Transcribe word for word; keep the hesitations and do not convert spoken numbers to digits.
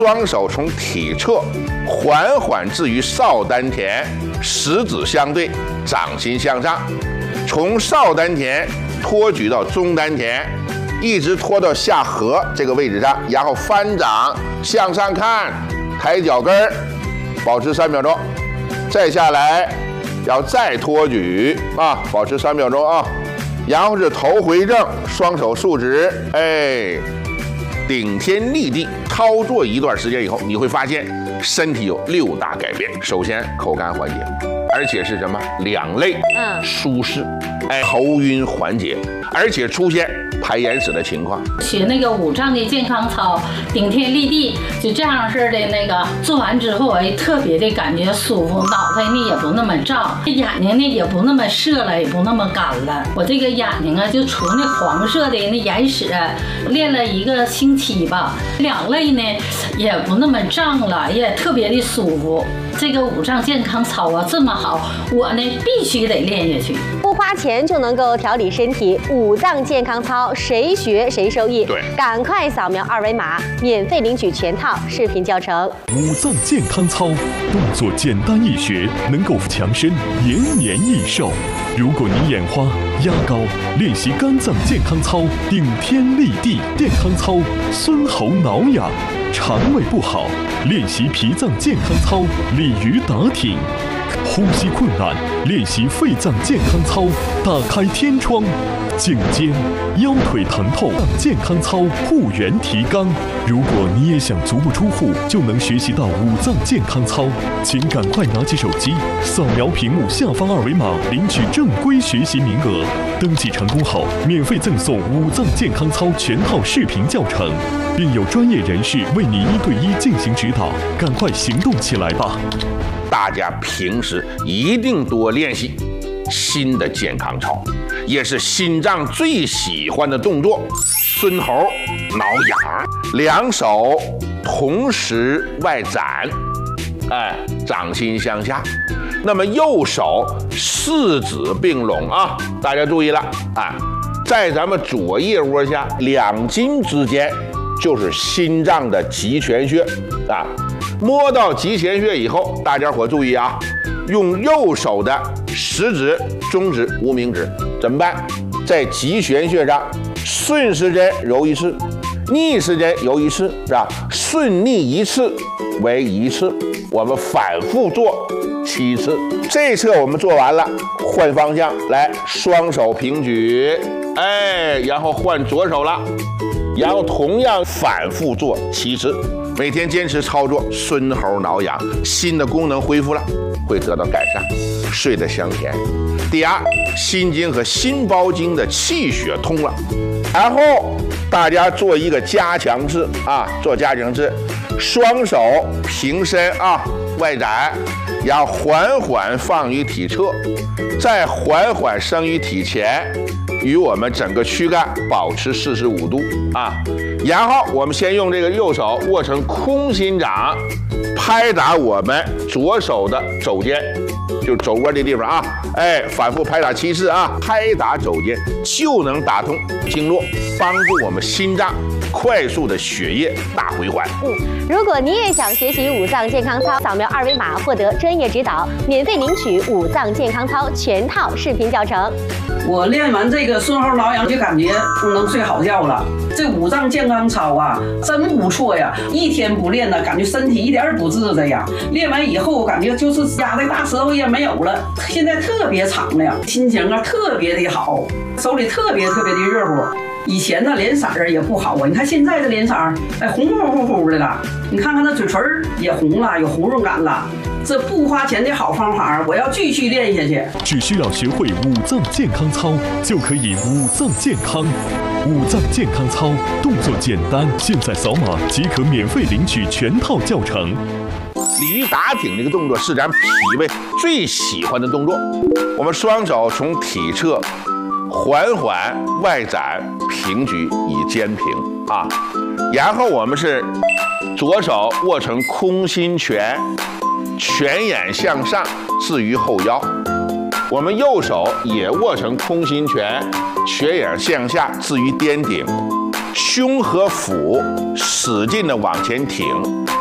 双手从体侧缓缓置于少丹田，食指相对，掌心向上，从少丹田托举到中丹田，一直拖到下颌这个位置上，然后翻掌向上看，抬脚跟儿，保持三秒钟，再下来，然后再托举啊，保持三秒钟啊，然后是头回正，双手竖直，哎。顶天立地，操作一段时间以后，你会发现身体有六大改变。首先，口干缓解，而且是什么？两肋嗯舒适，哎，头晕缓解，而且出现排眼屎的情况。 学那个五脏的健康操，顶天立地，就这样式的那个做完之后，哎，特别的感觉舒服，脑袋呢也不那么胀，眼睛呢也不那么涩了，也不那么干了。我这个眼睛啊，就除那黄色的那眼屎，练了一个星期吧，两肋呢也不那么胀了，也特别的舒服。这个五脏健康操啊这么好，我呢必须得练下去。 不花钱就能够调理身体，五脏健康操谁学谁受益。 对， 赶快扫描二维码，免费领取全套视频教程。 五脏健康操动作简单易学，能够强身延年益寿。如果你眼花、压高，练习肝脏健康操，顶天立地健康操，孙喉挠痒。肠胃不好，练习脾脏健康操，鲤鱼打挺；呼吸困难，练习肺脏健康操，打开天窗；颈肩、腰腿疼痛，健康操护元提肛。如果你也想足不出户就能学习到五脏健康操，请赶快拿起手机，扫描屏幕下方二维码，领取正规学习名额。登记成功后，免费赠送五脏健康操全套视频教程，并有专业人士为你一对一进行指导。赶快行动起来吧！ 大家平时一定多练习新的健康操，也是心脏最喜欢的动作——孙喉挠痒。两手同时外展，哎，掌心向下。那么右手四指并拢啊，大家注意了啊，在咱们左腋窝下两筋之间就是心脏的极泉穴啊。摸到极泉穴以后，大家伙注意啊，用右手的食指、中指、无名指怎么办？在极泉穴上顺时针揉一次，逆时针揉一次，是吧？顺逆一次为一次，我们反复做七次。这侧我们做完了，换方向来，双手平举，哎，然后换左手了，然后同样反复做七次。每天坚持操作，孙喉挠痒，心的功能恢复了，会得到改善，睡得香甜。第二，心经和心包经的气血通了。然后大家做一个加强式啊，做加强式，双手平伸啊，外展，然后缓缓放于体侧，再缓缓升于体前，与我们整个躯干保持四十五度啊。然后我们先用这个右手握成空心掌，拍打我们左手的肘尖，就是肘窝这地方啊，哎，反复拍打七次啊，拍打肘尖就能打通经络，帮助我们心脏快速的血液大回环。 嗯，如果你也想学习五脏健康操，扫描二维码获得专业指导，免费领取五脏健康操全套视频教程。 我练完这个孙喉挠痒，就感觉能睡好觉了。这五脏健康操啊，真不错呀！一天不练呢，感觉身体一点不自在呀。练完以后，感觉就是压的大舌头也没有了，现在特别长了呀，心情啊特别的好，手里特别特别的热乎。以前的脸色儿也不好啊，你看现在的脸色儿，哎，红乎乎乎的了。你看看那嘴唇也红了，有红润感了。这不花钱的好方法，我要继续练下去。 只需要学会五脏健康操，就可以五脏健康。五脏健康操动作简单，现在扫码即可免费领取全套教程。 鲤鱼打挺这个动作是咱脾胃最喜欢的动作。我们双手从体侧缓缓外展平举以肩平啊，然后我们是左手握成空心拳，拳眼向上置于后腰，我们右手也握成空心拳，拳眼向下置于颠顶， 胸和腹使劲的往前挺，